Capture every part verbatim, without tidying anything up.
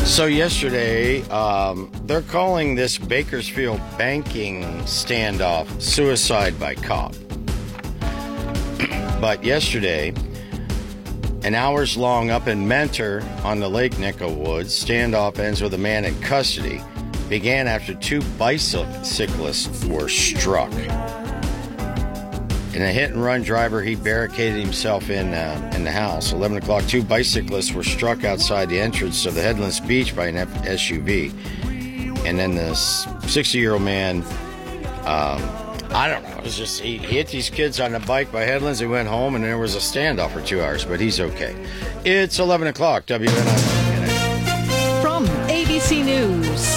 So yesterday, um, they're calling this Bakersfield banking standoff suicide by cop. But yesterday, an hours-long up in Mentor on the Lake Nickel Woods standoff ends with a man in custody. Began after two bicyclists were struck. In a hit-and-run driver, he barricaded himself in uh, in the house. eleven o'clock, two bicyclists were struck outside the entrance of the Headlands Beach by an S U V. And then the sixty-year-old man, um, I don't know, it was just, he hit these kids on the bike by Headlands. He went home, and there was a standoff for two hours, but he's okay. It's eleven o'clock, W N I. From A B C News,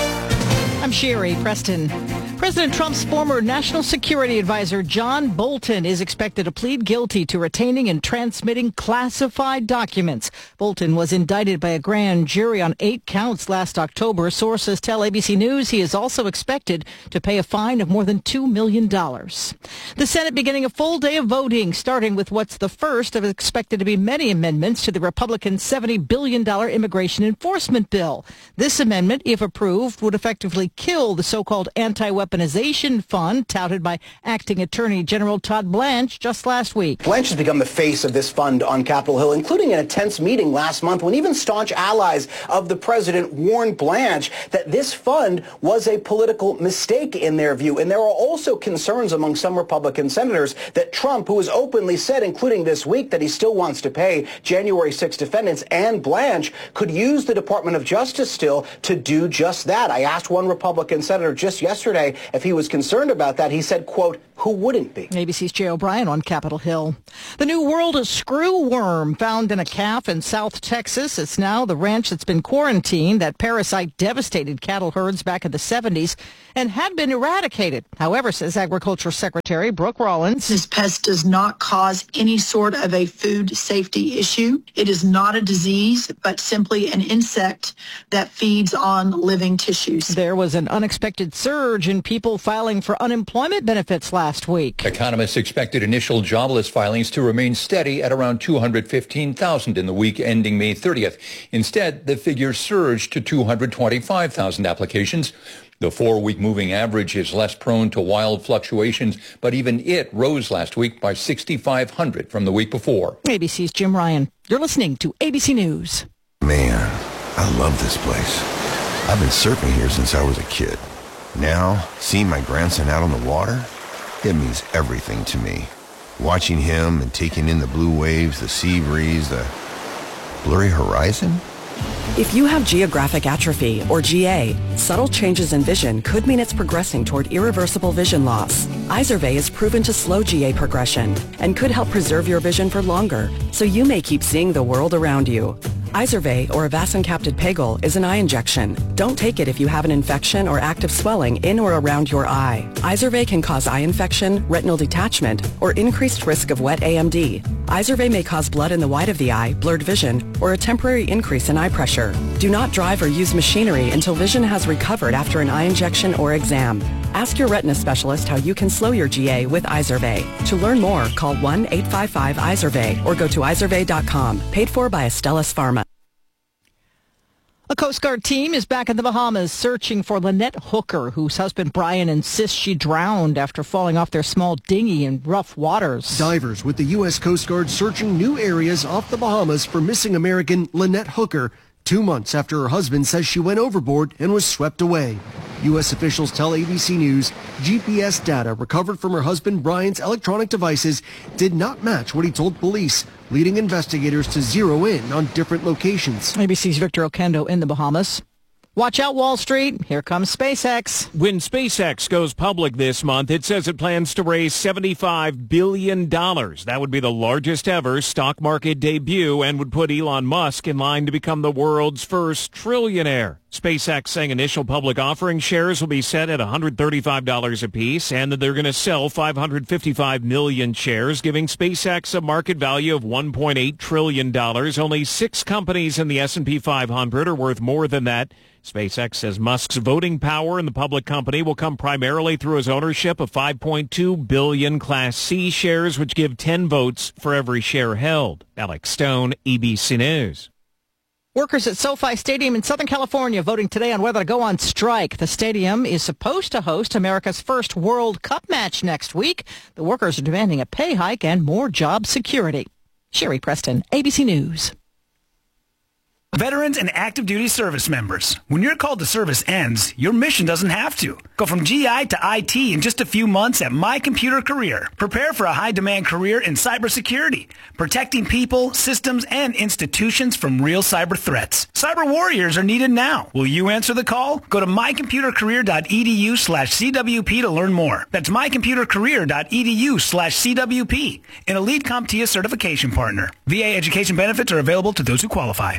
I'm Sherry Preston. President Trump's former National Security Advisor John Bolton is expected to plead guilty to retaining and transmitting classified documents. Bolton was indicted by a grand jury on eight counts last October. Sources tell A B C News he is also expected to pay a fine of more than two million dollars. The Senate beginning a full day of voting, starting with what's the first of expected to be many amendments to the Republican seventy billion dollars immigration enforcement bill. This amendment, if approved, would effectively kill the so-called anti-weapon Weaponization fund touted by acting Attorney General Todd Blanche just last week. Blanche has become the face of this fund on Capitol Hill, including in a tense meeting last month when even staunch allies of the president warned Blanche that this fund was a political mistake in their view. And there are also concerns among some Republican senators that Trump, who has openly said, including this week, that he still wants to pay January sixth defendants, and Blanche could use the Department of Justice still to do just that. I asked one Republican senator just yesterday if he was concerned about that. He said, quote, who wouldn't be? A B C's Jay O'Brien on Capitol Hill. The new world screw worm found in a calf in South Texas. It's now the ranch that's been quarantined. That parasite devastated cattle herds back in the seventies and had been eradicated. However, says Agriculture Secretary Brooke Rollins, this pest does not cause any sort of a food safety issue. It is not a disease, but simply an insect that feeds on living tissues. There was an unexpected surge in people filing for unemployment benefits last week. Economists expected initial jobless filings to remain steady at around two hundred fifteen thousand in the week ending May thirtieth. Instead, the figure surged to two hundred twenty-five thousand applications. The four-week moving average is less prone to wild fluctuations, but even it rose last week by six thousand five hundred from the week before. A B C's Jim Ryan. You're listening to A B C News. Man, I love this place. I've been surfing here since I was a kid. Now, seeing my grandson out on the water, it means everything to me. Watching him and taking in the blue waves, the sea breeze, the blurry horizon. If you have geographic atrophy, or G A, subtle changes in vision could mean it's progressing toward irreversible vision loss. Izervay is proven to slow G A progression and could help preserve your vision for longer, so you may keep seeing the world around you. Izervay, or avacincaptad pegol, is an eye injection. Don't take it if you have an infection or active swelling in or around your eye. Izervay can cause eye infection, retinal detachment, or increased risk of wet A M D. Izervay may cause blood in the white of the eye, blurred vision, or a temporary increase in eye pressure. Do not drive or use machinery until vision has recovered after an eye injection or exam. Ask your retina specialist how you can slow your G A with Izervay. To learn more, call one eight five five Izervay or go to izervay dot com. Paid for by Astellas Pharma. A Coast Guard team is back in the Bahamas searching for Lynette Hooker, whose husband Brian insists she drowned after falling off their small dinghy in rough waters. Divers with the U S Coast Guard searching new areas off the Bahamas for missing American Lynette Hooker, two months after her husband says she went overboard and was swept away. U S officials tell A B C News G P S data recovered from her husband Brian's electronic devices did not match what he told police, leading investigators to zero in on different locations. A B C's Victor Okendo in the Bahamas. Watch out, Wall Street. Here comes SpaceX. When SpaceX goes public this month, it says it plans to raise seventy-five billion dollars. That would be the largest ever stock market debut and would put Elon Musk in line to become the world's first trillionaire. SpaceX saying initial public offering shares will be set at one hundred thirty-five dollars apiece and that they're going to sell five hundred fifty-five million shares, giving SpaceX a market value of one point eight trillion dollars. Only six companies in the S and P five hundred are worth more than that. SpaceX says Musk's voting power in the public company will come primarily through his ownership of five point two billion Class C shares, which give ten votes for every share held. Alex Stone, A B C News. Workers at SoFi Stadium in Southern California voting today on whether to go on strike. The stadium is supposed to host America's first World Cup match next week. The workers are demanding a pay hike and more job security. Sherry Preston, A B C News. Veterans and active duty service members, when your call to service ends, your mission doesn't have to. Go from G I to I T in just a few months at My Computer Career. Prepare for a high-demand career in cybersecurity, protecting people, systems, and institutions from real cyber threats. Cyber warriors are needed now. Will you answer the call? Go to mycomputercareer.edu slash CWP to learn more. That's mycomputercareer.edu slash CWP, an elite CompTIA certification partner. V A education benefits are available to those who qualify.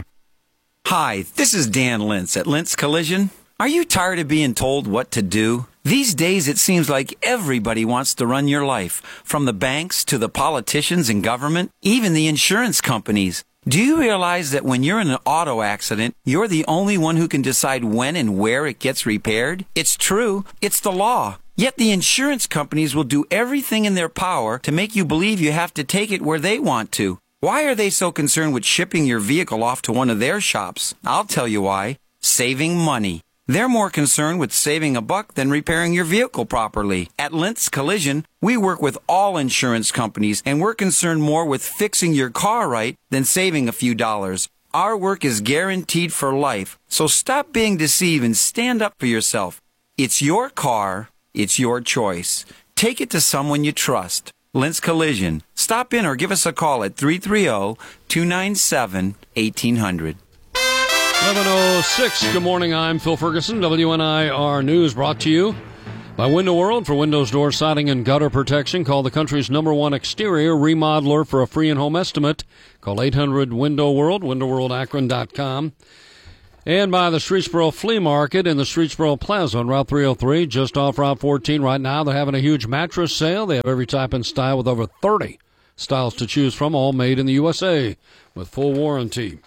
Hi, this is Dan Lintz at Lintz Collision. Are you tired of being told what to do? These days it seems like everybody wants to run your life, from the banks to the politicians and government, even the insurance companies. Do you realize that when you're in an auto accident, you're the only one who can decide when and where it gets repaired? It's true. It's the law. Yet the insurance companies will do everything in their power to make you believe you have to take it where they want to. Why are they so concerned with shipping your vehicle off to one of their shops? I'll tell you why. Saving money. They're more concerned with saving a buck than repairing your vehicle properly. At Lintz Collision, we work with all insurance companies, and we're concerned more with fixing your car right than saving a few dollars. Our work is guaranteed for life, so stop being deceived and stand up for yourself. It's your car. It's your choice. Take it to someone you trust. Lintz Collision. Stop in or give us a call at three three zero, two nine seven, one eight zero zero. eleven oh six. Good morning. I'm Phil Ferguson. W N I R News brought to you by Window World. For windows, door siding, and gutter protection, call the country's number one exterior remodeler for a free and home estimate. Call eight hundred window world, window world akron dot com. And by the Streetsboro Flea Market in the Streetsboro Plaza on Route three oh three, just off Route fourteen. Right now, they're having a huge mattress sale. They have every type and style with over thirty styles to choose from, all made in the U S A with full warranty.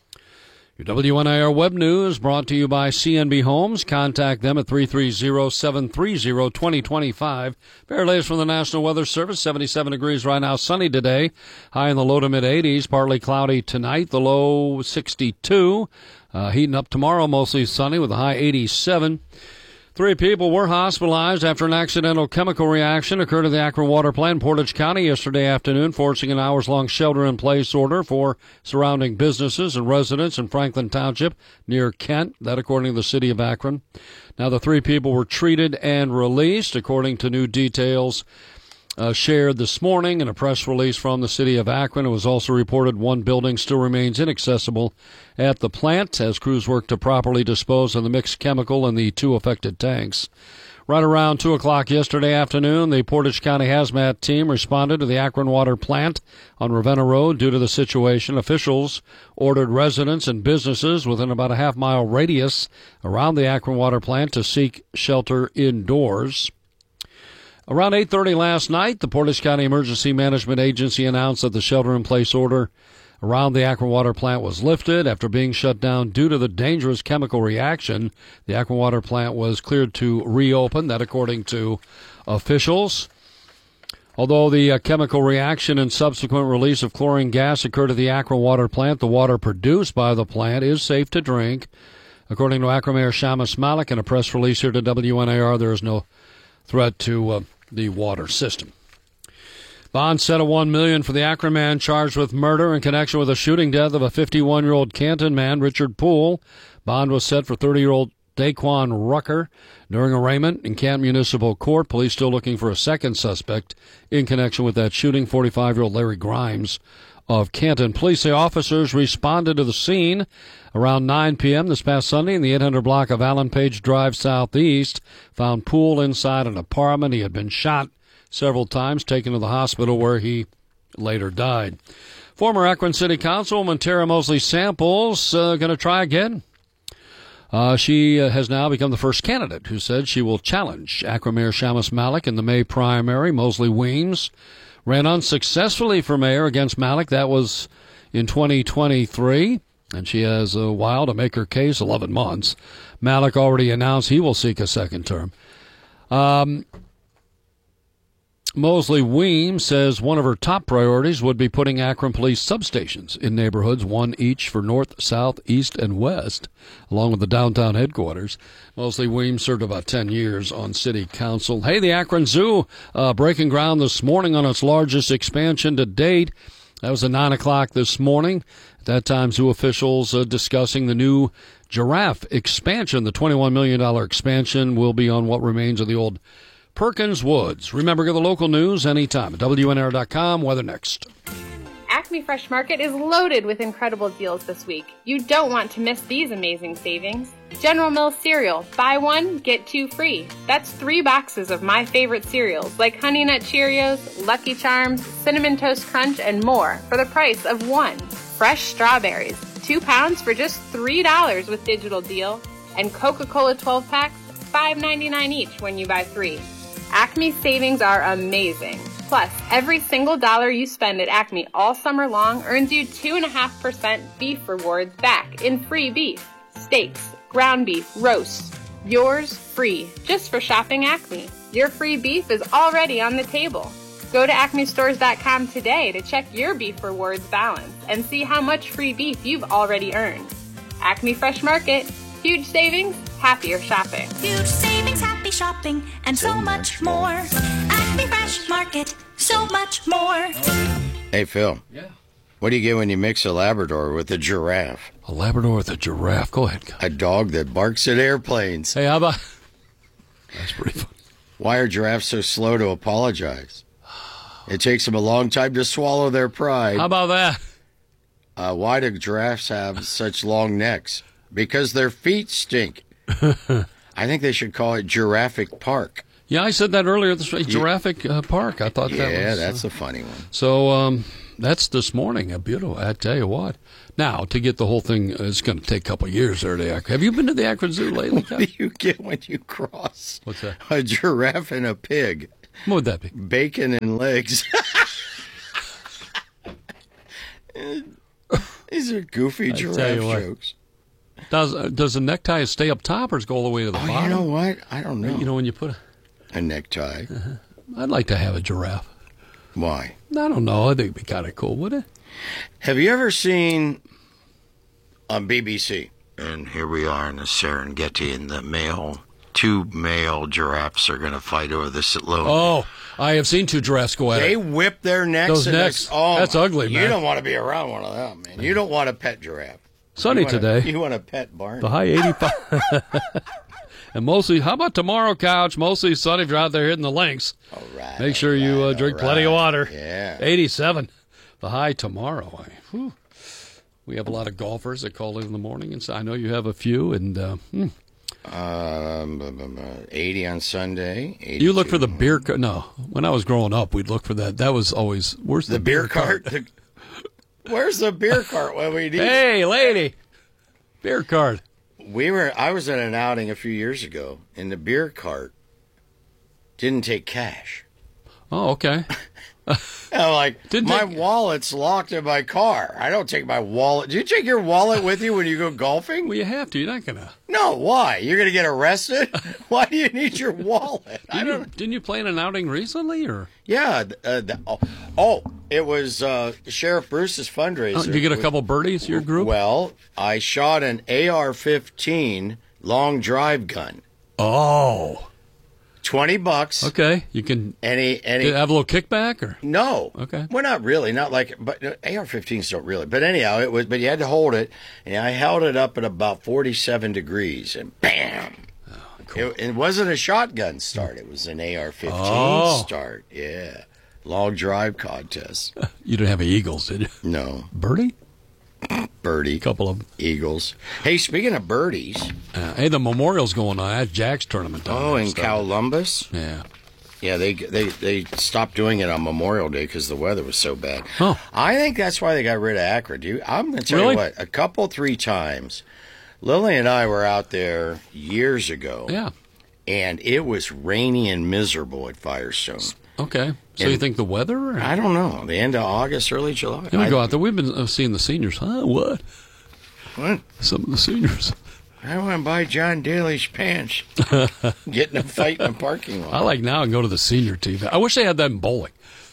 Your W N I R Web News brought to you by C N B Homes. Contact them at three three zero, seven three zero, two zero two five. Very latest from the National Weather Service, seventy-seven degrees right now, sunny today. High in the low to mid-eighties, partly cloudy tonight, the low sixty-two. Uh, heating up tomorrow, mostly sunny with a high eighty-seven. Three people were hospitalized after an accidental chemical reaction occurred at the Akron Water Plant in Portage County yesterday afternoon, forcing an hours-long shelter-in-place order for surrounding businesses and residents in Franklin Township near Kent. That according to the city of Akron. Now, the three people were treated and released, according to new details Uh, shared this morning in a press release from the city of Akron. It was also reported one building still remains inaccessible at the plant as crews work to properly dispose of the mixed chemical in the two affected tanks. Right around two o'clock yesterday afternoon, the Portage County Hazmat team responded to the Akron Water Plant on Ravenna Road due to the situation. Officials ordered residents and businesses within about a half-mile radius around the Akron Water Plant to seek shelter indoors. Around eight thirty last night, the Portage County Emergency Management Agency announced that the shelter-in-place order around the Akron Water Plant was lifted after being shut down due to the dangerous chemical reaction. The Akron Water Plant was cleared to reopen, that according to officials. Although the uh, chemical reaction and subsequent release of chlorine gas occurred at the Akron Water Plant, the water produced by the plant is safe to drink. According to Akron Mayor Shamus Malik in a press release here to W N I R, there is no threat to uh, the water system. Bond set at one million dollars for the Akron man charged with murder in connection with the shooting death of a fifty-one-year-old Canton man, Richard Poole. Bond was set for thirty-year-old Daquan Rucker during arraignment in Canton Municipal Court. Police still looking for a second suspect in connection with that shooting, forty-five-year-old Larry Grimes of Canton. Police say officers responded to the scene around nine p.m. this past Sunday in the eight hundred block of Allen Page Drive Southeast. Found Poole inside an apartment. He had been shot several times, taken to the hospital where he later died. Former Akron City Councilwoman Tara Mosley Samples uh, going to try again. Uh, she uh, has now become the first candidate who said she will challenge Akron Mayor Shamus Malik in the May primary. Mosley Weems ran unsuccessfully for mayor against Malik. That was in twenty twenty-three, and she has a while to make her case, eleven months. Malik already announced he will seek a second term. Um, Mosley Weems says one of her top priorities would be putting Akron police substations in neighborhoods, one each for north, south, east, and west, along with the downtown headquarters. Mosley Weems served about ten years on city council. Hey, the Akron Zoo uh, breaking ground this morning on its largest expansion to date. That was at nine o'clock this morning. At that time, zoo officials uh, discussing the new giraffe expansion. The twenty-one million dollars expansion will be on what remains of the old Perkins Woods. Remember, get the local news anytime at W N R dot com. Weather next. Acme Fresh Market is loaded with incredible deals this week. You don't want to miss these amazing savings. General Mills cereal. Buy one, get two free. That's three boxes of my favorite cereals like Honey Nut Cheerios, Lucky Charms, Cinnamon Toast Crunch, and more for the price of one. Fresh strawberries. Two pounds for just three dollars with digital deal. And Coca-Cola twelve packs, five ninety-nine each when you buy three. Acme savings are amazing. Plus, every single dollar you spend at Acme all summer long earns you two point five percent beef rewards back in free beef, steaks, ground beef, roasts. Yours free, just for shopping Acme. Your free beef is already on the table. Go to acme stores dot com today to check your beef rewards balance and see how much free beef you've already earned. Acme Fresh Market. Huge savings, happier shopping. Huge savings, happy shopping, and so, so much, much more. Acme Fresh Market, so much more. Hey, Phil. Yeah. What do you get when you mix a Labrador with a giraffe? A Labrador with a giraffe. Go ahead, guys. A dog that barks at airplanes. Hey, how about... That's pretty funny. Why are giraffes so slow to apologize? It takes them a long time to swallow their pride. How about that? Uh, why do giraffes have such long necks? Because their feet stink. I think they should call it Giraffic Park. Yeah, I said that earlier. This Giraffic uh, Park. I thought yeah, that was... Yeah, that's uh, a funny one. So um, that's this morning. A beautiful. I tell you what. Now, to get the whole thing, uh, it's going to take a couple of years there. To Akron. Have you been to the Akron Zoo lately? What do you get when you cross What's that? A giraffe and a pig? What would that be? Bacon and legs. These are goofy I giraffe jokes. Does uh, does the necktie stay up top or does it go all the way to the oh, bottom? You know what? I don't know. You know when you put a, a necktie. Uh-huh. I'd like to have a giraffe. Why? I don't know. I think it'd be kind of cool, wouldn't it? Have you ever seen on B B C? And here we are in the Serengeti, and the male, two male giraffes are going to fight over this alone. Oh, I have seen two giraffes go at they it. They whip their necks. Those and necks. Oh, that's ugly, man. You don't want to be around one of them, man. You don't want a pet giraffe. Sunny you today. A, you want a pet Barney. The high eighty-five. And mostly, how about tomorrow, Couch? Mostly sunny if you're out there hitting the links. All right. Make sure right, you uh, drink right. plenty of water. Yeah. eighty-seven. The high tomorrow. Whew. We have a lot of golfers that call in in the morning, and so I know you have a few. And uh, hmm. um, eighty on Sunday. You look for the beer cart. No, when I was growing up, we'd look for that. That was always where's the, the beer, beer cart? cart? The, where's the beer cart when we need? Hey, lady, beer cart. We were. I was at an outing a few years ago, and the beer cart didn't take cash. Oh, okay. I'm like, Didn't my take... wallet's locked in my car. I don't take my wallet. Do you take your wallet with you when you go golfing? Well, you have to. You're not gonna. No, why? You're gonna get arrested? Why do you need your wallet? Didn't I don't. You, didn't you plan an outing recently, or? Yeah. Uh, the, oh, oh, it was uh, Sheriff Bruce's fundraiser. Oh, did you get a couple birdies? Your group? Well, I shot an A R fifteen long drive gun. Oh. Twenty bucks. Okay, you can. Any any Did it have a little kickback or no? Okay, well, not really, not like, but A R fifteens don't really. But anyhow, it was. But you had to hold it, and I held it up at about forty-seven degrees, and bam! Oh, cool. it, it wasn't a shotgun start; it was an A R fifteen oh. start. Yeah, long drive contest. You didn't have any eagles, did you? No. Birdie. Birdie. Couple of eagles. Hey, speaking of birdies. Uh, hey, the memorial's going on. That's Jack's tournament. Oh, in Columbus? Yeah. Yeah, they they they stopped doing it on Memorial Day because the weather was so bad. Oh. I think that's why they got rid of Akron. Do you, I'm going to tell really? you what, a couple, three times, Lily and I were out there years ago. Yeah. And it was rainy and miserable at Firestone. Okay. So and you think the weather? Or? I don't know. The end of August, early July. You want to go out there? We've been uh, seeing the seniors. Huh? What? What? Some of the seniors. I want to buy John Daly's pants. Get in a fight in the parking lot. I like now and go to the senior tee. I wish they had that in bowling.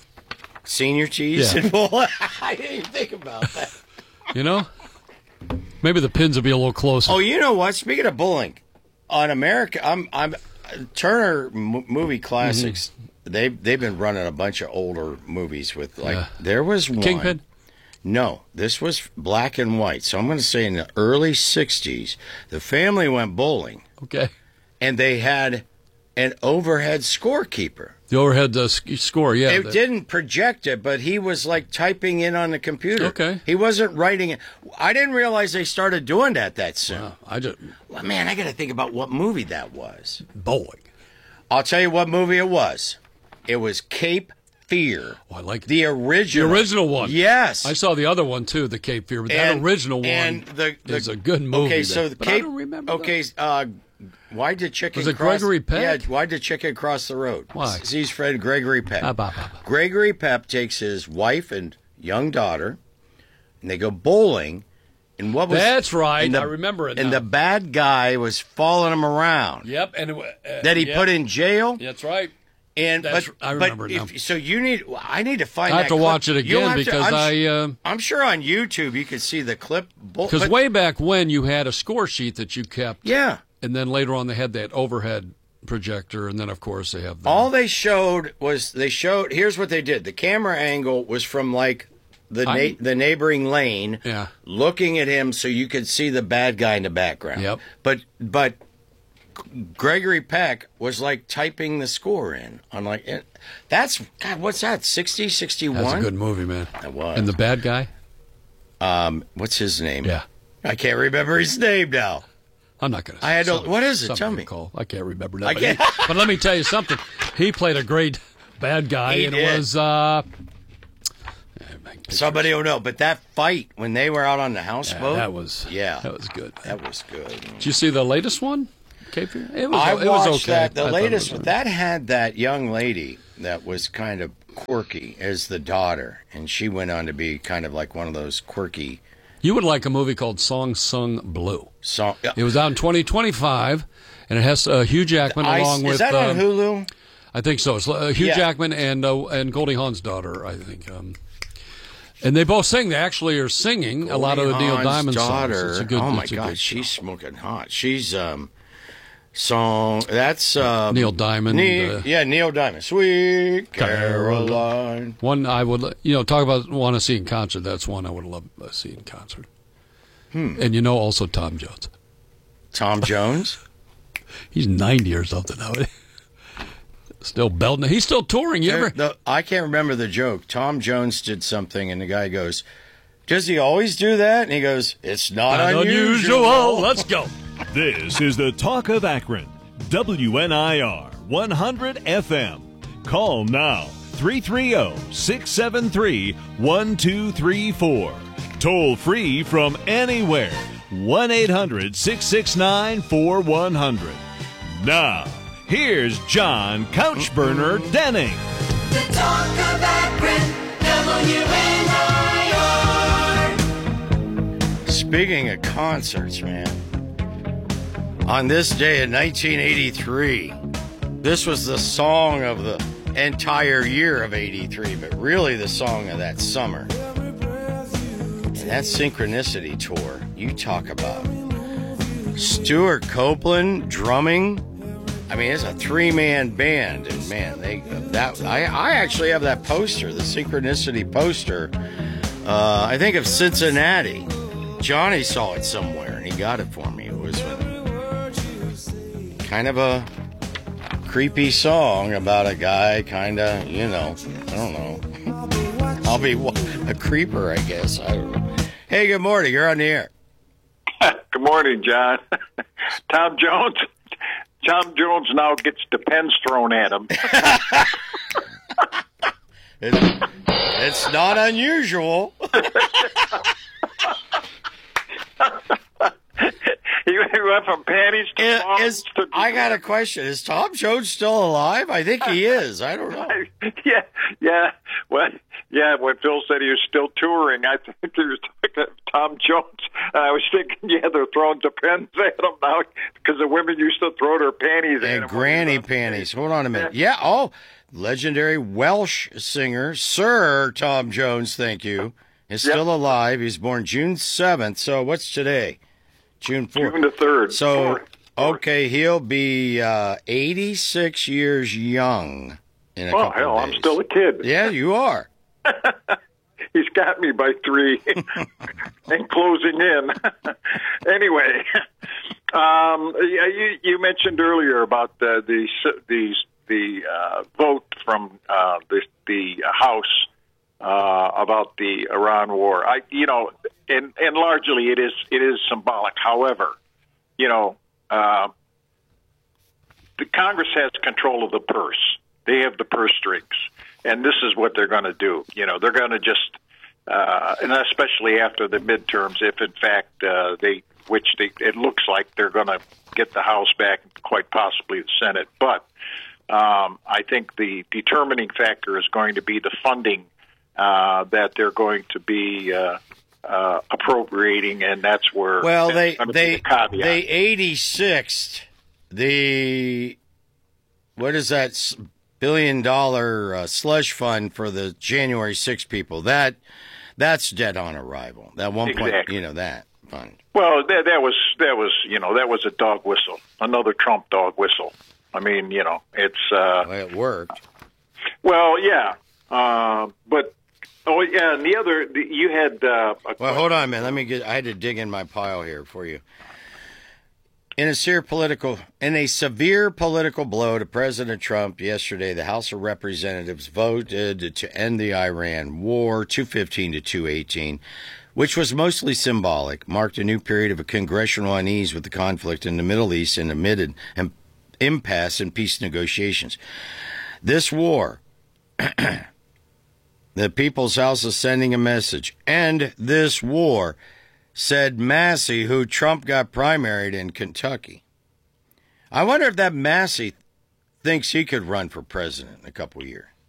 Senior tees Yeah. and bowling? I didn't even think about that. You know? Maybe the pins will be a little closer. Oh, you know what? Speaking of bowling, on America, I'm I'm Turner m- Movie Classics. Mm-hmm. They they've been running a bunch of older movies with like Yeah. there was one. Kingpin? No, this was black and white. So I'm going to say in the early sixties, the family went bowling. Okay. And they had an overhead scorekeeper. The overhead uh, sc- score, yeah. It the- didn't project it, but he was like typing in on the computer. Okay. He wasn't writing it. I didn't realize they started doing that that soon. Wow, I just Well, man, I got to think about what movie that was. Bowling. I'll tell you what movie it was. It was Cape Fear. Oh, I like the original. The original one. Yes. I saw the other one, too, the Cape Fear, but that And- original one and the, the, is a good movie. Okay, so the but I Cape. don't remember Okay, uh, why did chicken Was it cross? Gregory Peck? Yeah, why did chicken cross the road? Why? Z's friend Gregory Peck. Ah, bah, bah, bah. Gregory Peck takes his wife and young daughter, and they go bowling. And what was That's right. and the- I remember it And now. the bad guy was following him around. Yep. And it, wa- uh, That he yep. put in jail. That's right. And That's- but, I remember but it now. if, so you need. I need to find. I have that to watch clip. it You'll again have to- because I'm, I... Uh, I'm sure on YouTube you could see the clip. Bull- Because but- way back when you had a score sheet that you kept. Yeah. And then later on they had that overhead projector, and then, of course, they have the... all they showed was they showed. Here's what they did. The camera angle was from like the na- I- the neighboring lane, Yeah. looking at him, so you could see the bad guy in the background. Yep. But but Gregory Peck was like typing the score in on like it, that's God. What's that? sixty, sixty-one That's a good movie, man. It was. And the bad guy? Um, what's his name? Yeah. I can't remember his name now. I'm not going to I had to, what is it? Tell me. Call. I can't remember that. I But, can't- he- but let me tell you something. He played a great bad guy, He and did. it was... Uh, Somebody will know. But that fight when they were out on the houseboat, that was yeah, that was good. That was good. Did you see the latest one? Cape Fear? It was, I it watched was okay. that. The I thought it latest was- that had that young lady that was kind of quirky as the daughter, and she went on to be kind of like one of those quirky. You would like a movie called Song Sung Blue. Song. It was out in twenty twenty-five, and it has uh, Hugh Jackman I- along is with... that on um, Hulu? I think so. It's uh, Hugh Yeah. Jackman and uh, and Goldie Hawn's daughter, I think. Um, and they both sing. They actually are singing a lot of the Neil Goldie Diamond Hawn's songs. daughter. It's a good, oh my it's a God, good she's smoking hot. She's um, song. That's um, Neil Diamond, Ne- uh, yeah, Neil Diamond. Sweet Caroline. One I would, you know, talk about want to see in concert. That's one I would love to see in concert. Hmm. And you know, also Tom Jones. Tom Jones. He's ninety or something now. Still belting. He's still touring. You There- ever? the- I can't remember the joke. Tom Jones did something, and the guy goes, "Does he always do that?" And he goes, "It's not, Not unusual." unusual. Let's go. This is the Talk of Akron, W N I R one hundred F M. Call now, three three zero, six seven three, one two three four. Toll free from anywhere, one eight hundred, six six nine, four one zero zero. Now, here's John Couchburner Denning. The Talk of Akron, W N I R. Speaking of concerts, man, on this day in nineteen eighty-three, this was the song of the entire year of eighty-three, but really the song of that summer. And that Synchronicity tour, you talk about Stuart Copeland drumming. I mean, it's a three-man band, and man, they that I, I actually have that poster, the Synchronicity poster. Uh, I think of Cincinnati. Johnny saw it somewhere, and he got it for me. It was kind of a creepy song about a guy, kind of, you know, I don't know. I'll be a creeper, I guess. I don't know. Hey, good morning. You're on the air. Good morning, John. Tom Jones. Tom Jones now gets the pens thrown at him. It's, it's not unusual. He went from panties to Is- songs is- to... I got a question. Is Tom Jones still alive? I think he is. I don't know. Yeah, yeah. Well, yeah, when Phil said he was still touring, I think he was talking Tom Jones. I was thinking, yeah, they're throwing depends at them now because the women used to throw their panties at And them. granny panties. Hold on a minute. Yeah, oh, legendary Welsh singer, Sir Tom Jones, thank you, is Yep. still alive. He's born June seventh. So what's today? June fourth. June the third. So, Fourth. okay, he'll be uh, eighty-six years young in a Oh, couple hell, of I'm days. still a kid. Yeah, you are. He's got me by three and closing in. Anyway, um, yeah, you, you mentioned earlier about the the the, the uh, vote from uh, the the House uh, about the Iran war. I, you know, and and largely it is it is symbolic. However, you know, uh, the Congress has control of the purse. They have the purse strings. And this is what they're going to do. You know, they're going to just, uh, and especially after the midterms, if in fact uh, they, which they, it looks like they're going to get the House back, quite possibly the Senate. But um, I think the determining factor is going to be the funding uh, that they're going to be uh, uh, appropriating, and that's where Well, that's they going to be they the caveat. they eighty-sixth the what is that s- billion dollar uh, slush fund for the January sixth people? That that's dead on arrival. That one point, Exactly. you know, that fund. Well, that that was that was you know that was a dog whistle, another Trump dog whistle. I mean, you know, it's uh, well, it worked. Well, yeah, uh, but oh yeah, and the other the, you had. Uh, a Well, hold on, man. Let me get. I had to dig in my pile here for you. In a severe political, in a severe political blow to President Trump yesterday, the House of Representatives voted to end the Iran war, two fifteen to two eighteen, which was mostly symbolic, marked a new period of a congressional unease with the conflict in the Middle East and amid an an impasse in peace negotiations. This war, the People's House is sending a message. End this war, said Massey, who Trump got primaried in Kentucky. I wonder if that Massey thinks he could run for president in a couple of years.